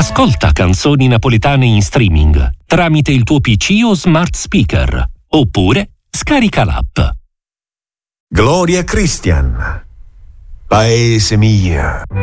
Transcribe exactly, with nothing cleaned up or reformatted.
Ascolta canzoni napoletane in streaming tramite il tuo P C o smart speaker, oppure scarica l'app. Gloria Christian, Paese mio.